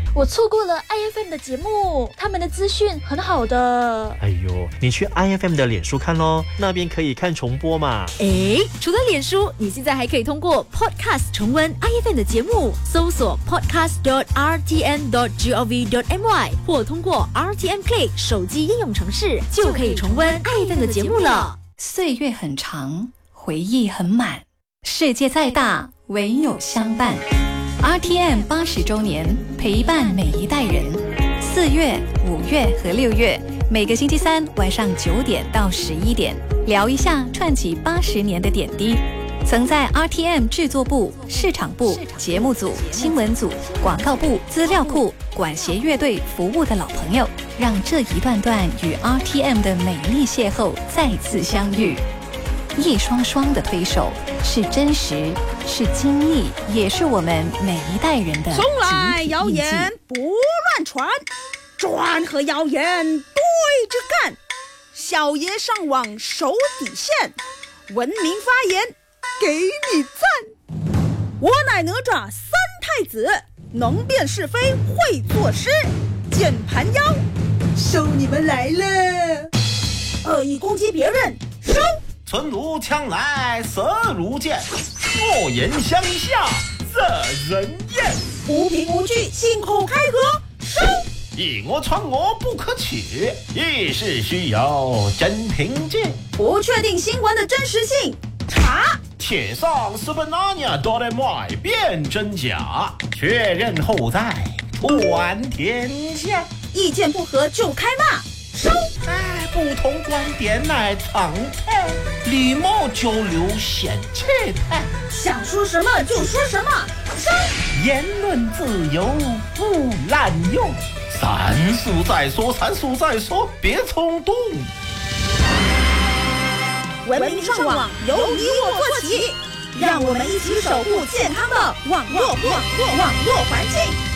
我错过了 IFM 的节目，他们的资讯很好的。 哎呦，你去 IFM 的脸书看咯，那边可以看重播嘛。 除了脸书，你现在还可以通过 Podcast 重温 IFM 的节目，搜索 podcast.rtn.gov.my 或通过 RTN Play 手机应用程式，就可以重温 IFM 的节目了。 岁月很长，回忆很满，世界再大，唯有相伴。RTM 80周年，陪伴每一代人。4月、5月和6月，每个星期三晚上9点到11点，聊一下串起80年的点滴。曾在 RTM 制作部、市场部、节目组、新闻组、广告部、资料库、管弦乐队服务的老朋友，让这一段段与 RTM 的美丽邂逅再次相遇。一双双的推手，是真实，是经历，也是我们每一代人的从来谣言不乱传，传和谣言对着干。小爷上网守底线，文明发言给你赞。我乃哪吒三太子，能辨是非会作诗，键盘妖收你们来了。恶意攻击别人收。 唇如枪来舌如剑，恶言相向惹人厌。 无凭无据信口开河收。 以讹传讹不可取，议事需有真凭据。 不确定新闻的真实性查。 铁上是本拿尼都得买辨真假，确认后再传天下。 意见不合就开骂收。 不同观点乃常态，礼貌交流显气派。 想说什么就说什么收。 言论自由不滥用，三思再说，三思再说，别冲动。 文明上网由你我做起，让我们一起守护健康的网络环境。